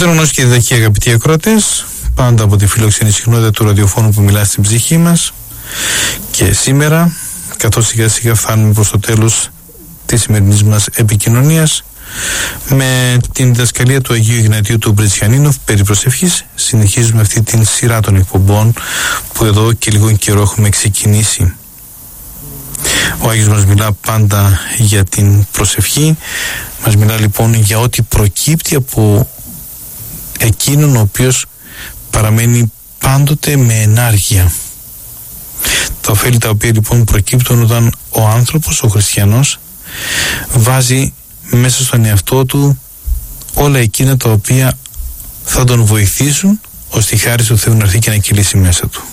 Καθημερινώς και διδαχή, αγαπητοί ακροατές, πάντα από τη φιλοξενή συχνότητα του ραδιοφώνου που μιλά στην ψυχή μας. Και σήμερα, καθώς σιγά σιγά φτάνουμε προς το τέλος της σημερινής μας επικοινωνίας, με την διδασκαλία του Αγίου Ιγνατίου του Μπρετσιανίνοφ περί προσευχής, συνεχίζουμε αυτή την σειρά των εκπομπών που εδώ και λίγο καιρό έχουμε ξεκινήσει. Ο Άγιος μας μιλά πάντα για την προσευχή, μας μιλά λοιπόν για ό,τι προκύπτει από εκείνον ο οποίος παραμένει πάντοτε με ενάργεια. Τα ωφέλη τα οποία λοιπόν προκύπτουν όταν ο άνθρωπος, ο χριστιανός, βάζει μέσα στον εαυτό του όλα εκείνα τα οποία θα τον βοηθήσουν ώστε η χάρις του Θεού να έρθει και να κυλήσει μέσα του.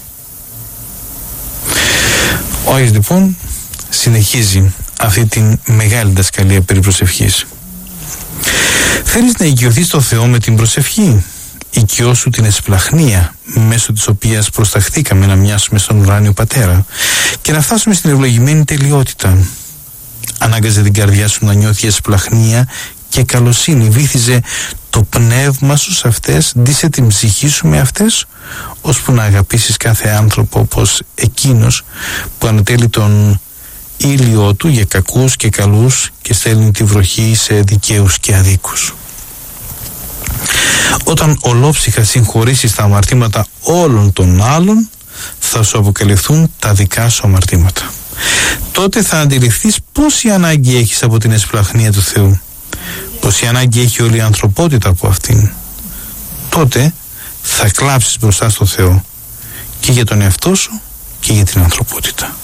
Ο Άγιος λοιπόν συνεχίζει αυτή την μεγάλη διδασκαλία περί προσευχής. Θέλεις να οικειωθείς το Θεό με την προσευχή? Οικειώσου την εσπλαχνία μέσω της οποίας προσταχθήκαμε να μοιάσουμε στον ουράνιο Πατέρα και να φτάσουμε στην ευλογημένη τελειότητα. Ανάγκαζε την καρδιά σου να νιώθει εσπλαχνία και καλοσύνη. Βύθιζε το πνεύμα σου σε αυτές, ντύσε την ψυχή σου με αυτές, ώσπου να αγαπήσεις κάθε άνθρωπο όπως εκείνος που ανατέλει τον ήλιο του για κακούς και καλούς και στέλνει τη βροχή σε δικαίους και αδίκους. Όταν ολόψυχα συγχωρήσεις τα αμαρτήματα όλων των άλλων, θα σου αποκαλυφθούν τα δικά σου αμαρτήματα. Τότε θα αντιληφθείς πόση ανάγκη έχεις από την εσπλαχνία του Θεού, πόση ανάγκη έχει όλη η ανθρωπότητα από αυτήν. Τότε θα κλάψεις μπροστά στο Θεό και για τον εαυτό σου και για την ανθρωπότητα.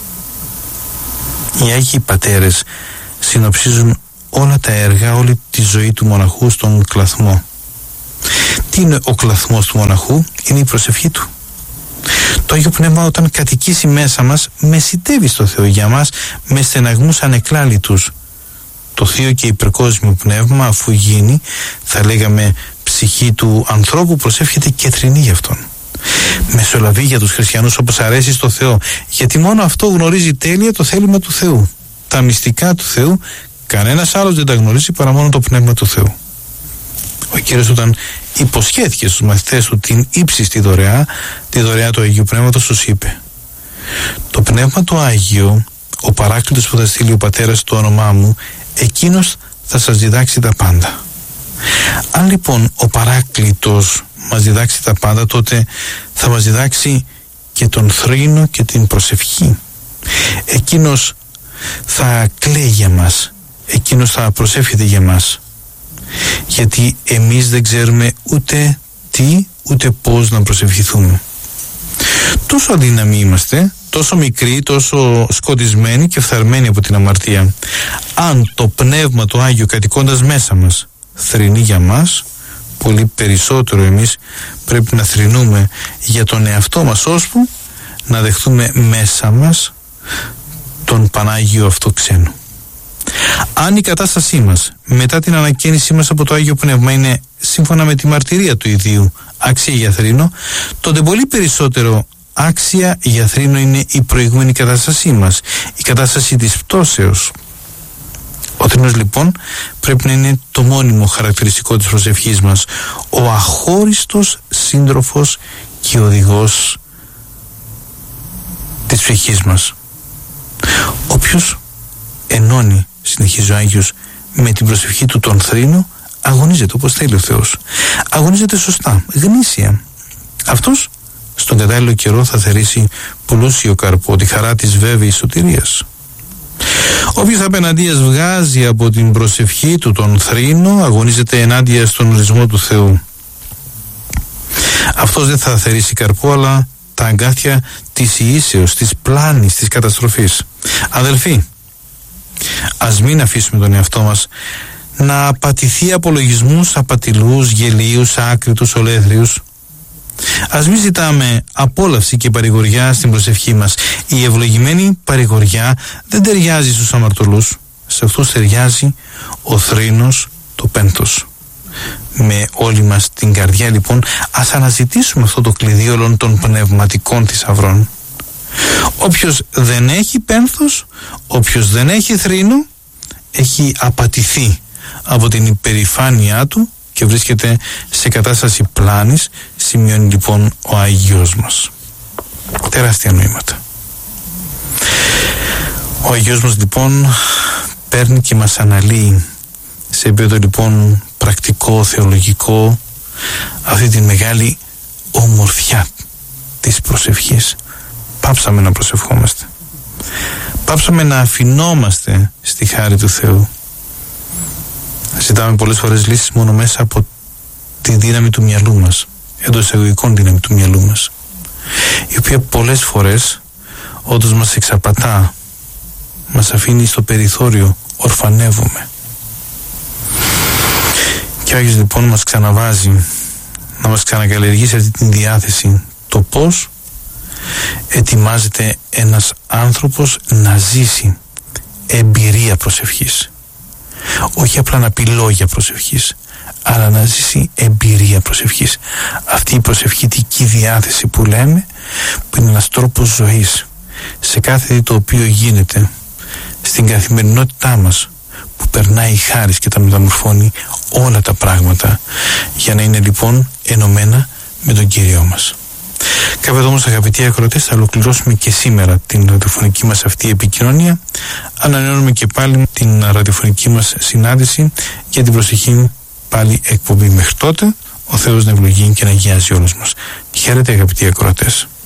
Οι Άγιοι Πατέρες συνοψίζουν όλα τα έργα, όλη τη ζωή του μοναχού στον κλαθμό. Τι είναι ο κλαθμός του μοναχού? Είναι η προσευχή του. Το Άγιο Πνεύμα όταν κατοικήσει μέσα μας μεσιτεύει στο Θεό για μας με στεναγμούς ανεκλάλητους. Το Θείο και υπερκόσμιο Πνεύμα, αφού γίνει, θα λέγαμε, ψυχή του ανθρώπου, προσεύχεται και θρηνεί γι' αυτόν. Μεσολαβεί για τους χριστιανούς όπως αρέσει στο Θεό, γιατί μόνο αυτό γνωρίζει τέλεια το θέλημα του Θεού. Τα μυστικά του Θεού κανένας άλλος δεν τα γνωρίζει παρά μόνο το Πνεύμα του Θεού. Ο Κύριος όταν υποσχέθηκε στους μαθητές του την ύψιστη δωρεά, τη δωρεά του Αγίου Πνεύματος, τους είπε: το Πνεύμα το Άγιο, ο Παράκλητος που θα στείλει ο Πατέρας το όνομά μου, εκείνος θα σας διδάξει τα πάντα. Αν λοιπόν ο Παράκλητος μας διδάξει τα πάντα, τότε θα μας διδάξει και τον θρήνο και την προσευχή. Εκείνος θα κλαίει για μας, εκείνος θα προσεύχεται για μας, γιατί εμείς δεν ξέρουμε ούτε τι ούτε πώς να προσευχηθούμε. Τόσο αδύναμοι είμαστε, τόσο μικροί, τόσο σκοτισμένοι και φθαρμένοι από την αμαρτία. Αν το Πνεύμα το Άγιο κατοικώντας μέσα μας θρηνεί για μας, πολύ περισσότερο εμείς πρέπει να θρηνούμε για τον εαυτό μας, ώσπου να δεχτούμε μέσα μας τον Πανάγιο αυτό ξένο. Αν η κατάστασή μας μετά την ανακαίνισή μας από το Άγιο Πνεύμα είναι σύμφωνα με τη μαρτυρία του ιδίου άξια για θρήνο, τότε πολύ περισσότερο άξια για θρήνο είναι η προηγούμενη κατάστασή μας, η κατάσταση της πτώσεως. Ο θρήνος λοιπόν πρέπει να είναι το μόνιμο χαρακτηριστικό της προσευχής μας, ο αχώριστος σύντροφος και οδηγός της ψυχής μας. Όποιος ενώνει, συνεχίζει ο Άγιος, με την προσευχή του τον θρήνο, αγωνίζεται όπως θέλει ο Θεός. Αγωνίζεται σωστά, γνήσια. Αυτός στον κατάλληλο καιρό θα θερήσει πλούσιο καρπό, τη χαρά της βέβαιης σωτηρίας. Όποιος απέναντίας βγάζει από την προσευχή του τον θρήνο, αγωνίζεται ενάντια στον ορισμό του Θεού. Αυτός δεν θα θερήσει καρπό, αλλά τα αγκάθια της ιήσεως, της πλάνης, της καταστροφής. Αδελφοί, ας μην αφήσουμε τον εαυτό μας να απατηθεί από λογισμούς απατηλούς, γελίους, άκριτους, ολέθριους. Ας μην ζητάμε απόλαυση και παρηγοριά στην προσευχή μας. Η ευλογημένη παρηγοριά δεν ταιριάζει στους αμαρτωλούς. Σε αυτούς ταιριάζει ο θρήνος, το πένθος. Με όλη μας την καρδιά λοιπόν ας αναζητήσουμε αυτό το κλειδί όλων των πνευματικών θησαυρών. Όποιος δεν έχει πένθος, όποιος δεν έχει θρήνο, έχει απατηθεί από την υπερηφάνειά του και βρίσκεται σε κατάσταση πλάνης, σημειώνει λοιπόν ο Αγίος μας. Τεράστια νοήματα. Ο Αγίος μας λοιπόν παίρνει και μας αναλύει σε επίπεδο λοιπόν πρακτικό, θεολογικό, αυτή τη μεγάλη ομορφιά της προσευχής. Πάψαμε να προσευχόμαστε. Πάψαμε να αφινόμαστε στη χάρη του Θεού. Ζητάμε πολλές φορές λύσεις μόνο μέσα από τη δύναμη του μυαλού μας, εντός εισαγωγικών δύναμη του μυαλού μας, η οποία πολλές φορές όντως μας εξαπατά, μας αφήνει στο περιθώριο, ορφανεύουμε. Και ο Άγιος λοιπόν μας ξαναβάζει να μας ξανακαλλιεργήσει αυτή την διάθεση, το πώς ετοιμάζεται ένας άνθρωπος να ζήσει εμπειρία προσευχής. Όχι απλά να πει λόγια προσευχής, αλλά να ζήσει εμπειρία προσευχής. Αυτή η προσευχητική διάθεση που λέμε, που είναι ένας τρόπος ζωής σε κάθε το οποίο γίνεται στην καθημερινότητά μας, που περνάει η χάρις και τα μεταμορφώνει όλα τα πράγματα, για να είναι λοιπόν ενωμένα με τον Κύριό μας. Κάπου εδώ όμως, αγαπητοί ακροατές, θα ολοκληρώσουμε και σήμερα την ραδιοφωνική μας αυτή επικοινωνία. Ανανεώνουμε και πάλι την ραδιοφωνική μας συνάντηση για την προσεχή πάλι εκπομπή. Μέχρι τότε, ο Θεός να ευλογεί και να αγιάζει όλους μας. Χαίρετε, αγαπητοί ακροατές.